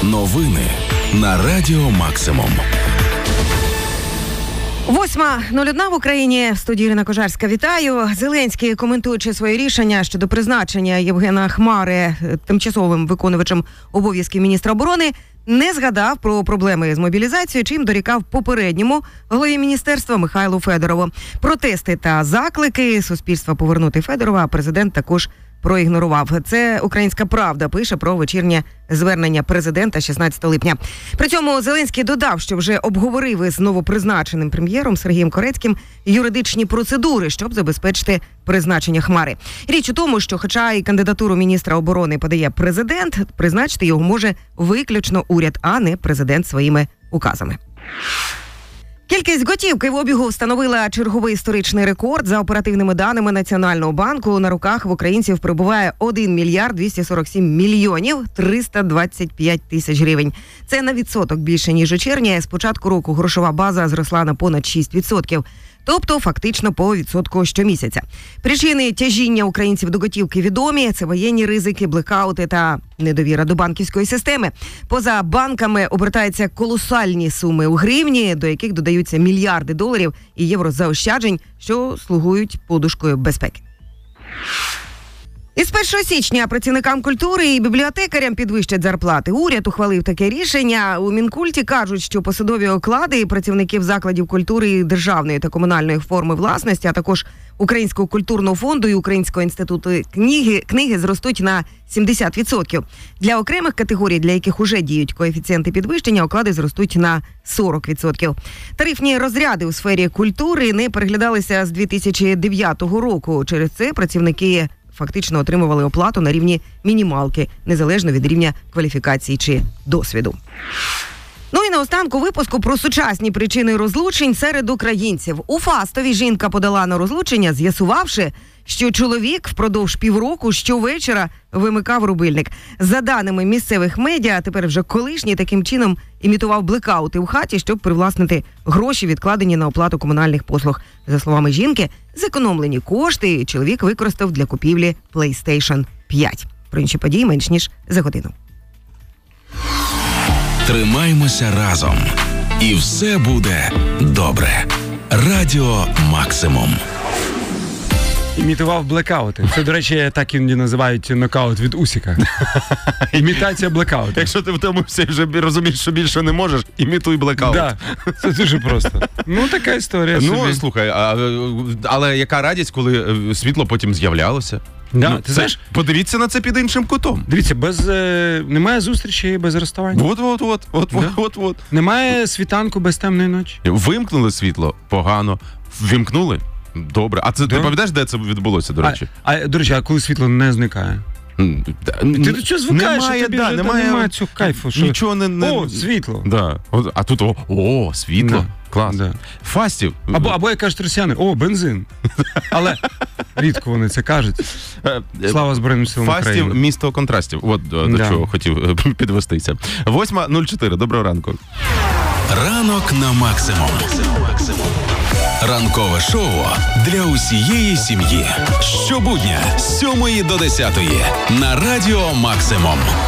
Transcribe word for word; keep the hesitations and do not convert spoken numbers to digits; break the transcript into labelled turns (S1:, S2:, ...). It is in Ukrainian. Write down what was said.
S1: Новини на Радіо Максимум.
S2: Восьма нуль одна в Україні. В студії Ірина Кожарська. Вітаю. Зеленський, коментуючи своє рішення щодо призначення Євгена Хмари тимчасовим виконувачем обов'язків міністра оборони, не згадав про проблеми з мобілізацією, чим дорікав попередньому голові міністерства Михайлу Федорову. Протести та заклики суспільства повернути Федорова президент також проігнорував. Це «Українська правда» пише про вечірнє звернення президента шістнадцятого липня. При цьому Зеленський додав, що вже обговорив із новопризначеним прем'єром Сергієм Корецьким юридичні процедури, щоб забезпечити призначення Хмари. Річ у тому, що хоча і кандидатуру міністра оборони подає президент, призначити його може виключно уряд, а не президент своїми указами. Кількість готівки в обігу встановила черговий історичний рекорд. За оперативними даними Національного банку, на руках в українців перебуває один мільярд двісті сорок сім мільйонів триста двадцять п'ять тисяч гривень. Це на відсоток більше, ніж у червні. З початку року грошова база зросла на понад шість відсотків. Тобто фактично по відсотку щомісяця. Причини тяжіння українців до готівки відомі. Це воєнні ризики, блекаути та недовіра до банківської системи. Поза банками обертаються колосальні суми у гривні, до яких додаються мільярди доларів і євро заощаджень, що слугують подушкою безпеки. Із першого січня працівникам культури і бібліотекарям підвищать зарплати. Уряд ухвалив таке рішення. У Мінкульті кажуть, що посадові оклади працівників закладів культури і державної та комунальної форми власності, а також Українського культурного фонду і Українського інституту книги, книги зростуть на сімдесят відсотків. Для окремих категорій, для яких уже діють коефіцієнти підвищення, оклади зростуть на сорок відсотків. Тарифні розряди у сфері культури не переглядалися з дві тисячі дев'ятого року. Через це працівники фактично отримували оплату на рівні мінімалки, незалежно від рівня кваліфікації чи досвіду. Ну і наостанку випуску про сучасні причини розлучень серед українців. У Фастові жінка подала на розлучення, з'ясувавши, що чоловік впродовж півроку щовечора вимикав рубильник. За даними місцевих медіа, тепер вже колишній таким чином імітував блекаути у хаті, щоб привласнити гроші, відкладені на оплату комунальних послуг. За словами жінки, зекономлені кошти чоловік використав для купівлі плейстейшн п'ять. Про інші події менш ніж за годину.
S1: Тримаймося разом. І все буде добре. Радіо Максимум.
S3: Імітував блекаути. Це, до речі, так іноді називають нокаут від Усіка. Імітація блекауту.
S4: Якщо ти втомився і вже розумієш, що більше не можеш, імітуй блекаут.
S3: Так, це дуже просто. Ну, така історія
S4: Ну,
S3: собі.
S4: слухай, а, але яка радість, коли світло потім з'являлося?
S3: Да,
S4: ну,
S3: ти
S4: це,
S3: знаєш,
S4: подивіться на це під іншим кутом.
S3: Дивіться, без, е, немає зустрічі без розставання.
S4: От-от-от, от-от,
S3: Да.
S4: от-от.
S3: Немає світанку без темної ночі.
S4: Вимкнули світло – погано. Ввімкнули – добре. А це
S3: Да.
S4: ти пам'ятаєш, де це відбулося, до речі?
S3: А, а, до речі, а коли світло не зникає? Ти до чого звикаєш,
S4: немає,
S3: що тобі
S4: да,
S3: вже
S4: немає,
S3: немає цього кайфу? Що...
S4: Нічого не... не...
S3: О, світло.
S4: Да. От, а тут, о, о світло.
S3: Да.
S4: Клас.
S3: Да.
S4: Фастів.
S3: Або, або як кажуть росіяни, о, бензин. Але рідко вони це кажуть. Слава Збройним силам України.
S4: Фастів – місто контрастів. От до, до
S3: Да.
S4: чого хотів підвестися. восьма нуль чотири. Доброго ранку.
S1: Ранок на Максимум. Ранкове шоу для усієї сім'ї. Щобудня з сьомої до десятої на Радіо Максимум.